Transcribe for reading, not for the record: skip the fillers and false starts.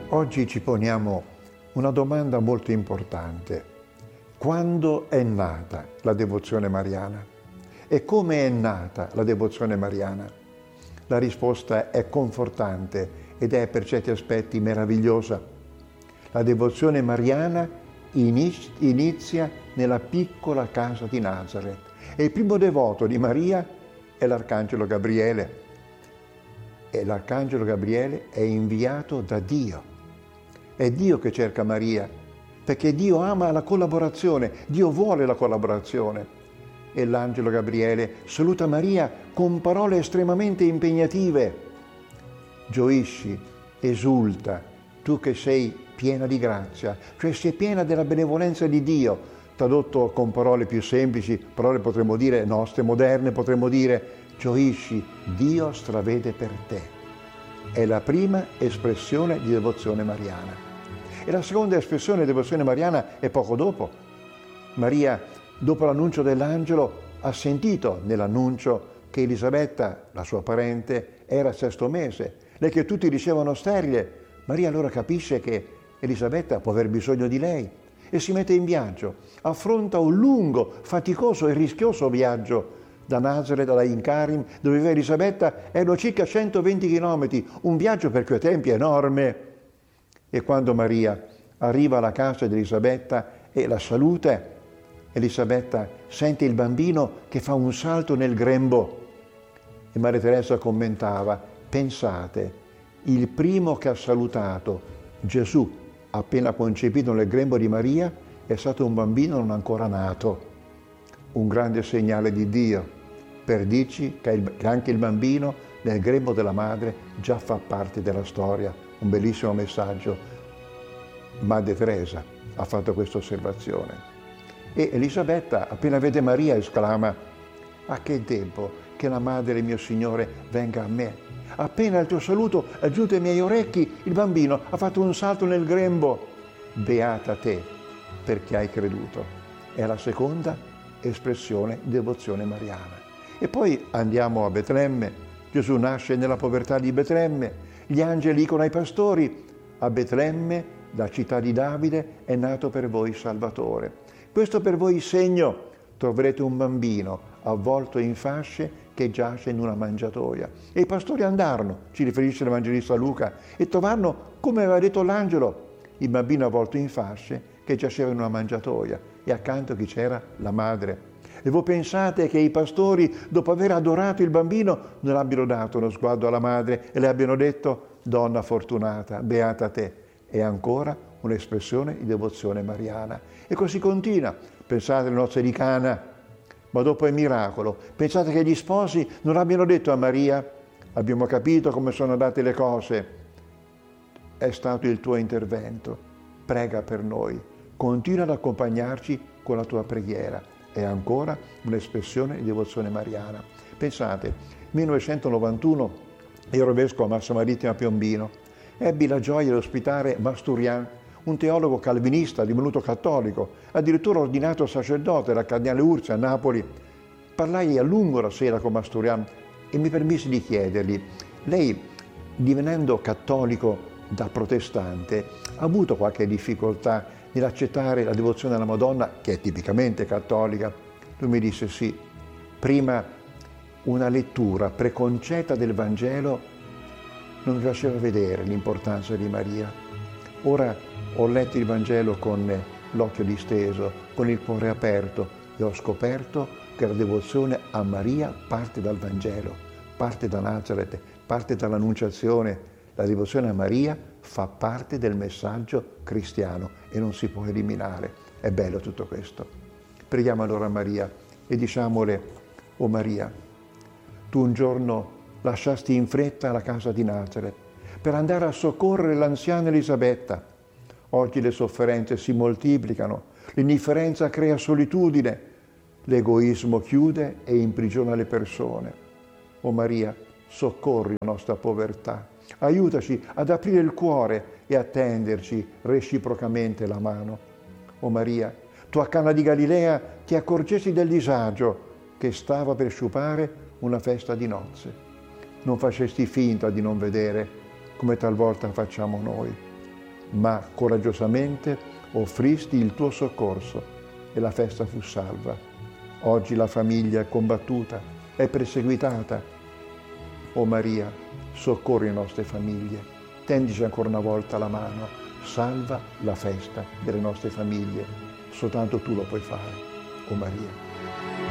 Oggi ci poniamo una domanda molto importante. Quando è nata la devozione mariana? E come è nata la devozione mariana? La risposta è confortante ed è per certi aspetti meravigliosa. La devozione mariana inizia nella piccola casa di Nazareth e il primo devoto di Maria è l'Arcangelo Gabriele. E l'Arcangelo Gabriele è inviato da Dio. È Dio che cerca Maria, perché Dio ama la collaborazione, Dio vuole la collaborazione. E l'Angelo Gabriele saluta Maria con parole estremamente impegnative. Gioisci, esulta, tu che sei piena di grazia, cioè sei piena della benevolenza di Dio. Tradotto con parole più semplici, parole potremmo dire nostre, moderne, potremmo dire gioisci, Dio stravede per te. È la prima espressione di devozione mariana. E la seconda espressione di devozione mariana è poco dopo. Maria, dopo l'annuncio dell'angelo, ha sentito nell'annuncio che Elisabetta, la sua parente, era al 6° mese. Lei che tutti dicevano sterile, Maria allora capisce che Elisabetta può aver bisogno di lei e si mette in viaggio. Affronta un lungo, faticoso e rischioso viaggio da Nazareth alla Incarim, dove viveva Elisabetta, erano circa 120 chilometri, un viaggio per quei tempi enorme. E quando Maria arriva alla casa di Elisabetta e la saluta, Elisabetta sente il bambino che fa un salto nel grembo. E Maria Teresa commentava, pensate, il primo che ha salutato Gesù appena concepito nel grembo di Maria è stato un bambino non ancora nato. Un grande segnale di Dio per dirci che anche il bambino nel grembo della madre già fa parte della storia. Un bellissimo messaggio. Madre Teresa ha fatto questa osservazione. E Elisabetta, appena vede Maria, esclama: a che tempo che la madre del mio Signore venga a me? Appena il tuo saluto è giunto ai miei orecchi, il bambino ha fatto un salto nel grembo. Beata te, perché hai creduto. È la seconda espressione di devozione mariana. E poi andiamo a Betlemme. Gesù nasce nella povertà di Betlemme. Gli angeli dicono ai pastori: a Betlemme, la città di Davide, è nato per voi il Salvatore. Questo per voi segno: troverete un bambino avvolto in fasce che giace in una mangiatoia. E i pastori andarono, ci riferisce l'Evangelista Luca, e trovarono, come aveva detto l'angelo, il bambino avvolto in fasce che giaceva in una mangiatoia, e accanto chi c'era? La madre. E voi pensate che i pastori, dopo aver adorato il bambino, non abbiano dato uno sguardo alla madre e le abbiano detto: donna fortunata, beata te. È ancora un'espressione di devozione mariana. E così continua. Pensate alle nozze di Cana, ma dopo il miracolo, pensate che gli sposi non abbiano detto a Maria: abbiamo capito come sono andate le cose, è stato il tuo intervento, prega per noi, continua ad accompagnarci con la tua preghiera. È ancora un'espressione di devozione mariana. Pensate, 1991 ero vescovo a Massa Marittima Piombino, ebbi la gioia di ospitare Masturian, un teologo calvinista divenuto cattolico, addirittura ordinato sacerdote dal cardinale Ursi a Napoli. Parlai a lungo la sera con Masturian e mi permisi di chiedergli: lei, divenendo cattolico da protestante, ha avuto qualche difficoltà nell'accettare la devozione alla Madonna, che è tipicamente cattolica? Lui mi disse: sì, prima una lettura preconcetta del Vangelo non mi faceva vedere l'importanza di Maria. Ora ho letto il Vangelo con l'occhio disteso, con il cuore aperto, e ho scoperto che la devozione a Maria parte dal Vangelo, parte da Nazareth, parte dall'Annunciazione. La devozione a Maria fa parte del messaggio cristiano e non si può eliminare. È bello tutto questo. Preghiamo allora a Maria e diciamole: o Maria, tu un giorno lasciasti in fretta la casa di Nazareth per andare a soccorrere l'anziana Elisabetta. Oggi le sofferenze si moltiplicano, l'indifferenza crea solitudine, l'egoismo chiude e imprigiona le persone. O Maria, soccorri la nostra povertà. Aiutaci ad aprire il cuore e a tenderci reciprocamente la mano. O Maria, tu a Cana di Galilea ti accorgesti del disagio che stava per sciupare una festa di nozze. Non facesti finta di non vedere, come talvolta facciamo noi. ma coraggiosamente offristi il tuo soccorso e la festa fu salva. Oggi la famiglia è combattuta, è perseguitata. O Maria, soccorri le nostre famiglie, tendici ancora una volta la mano, salva la festa delle nostre famiglie. Soltanto tu lo puoi fare, o Maria.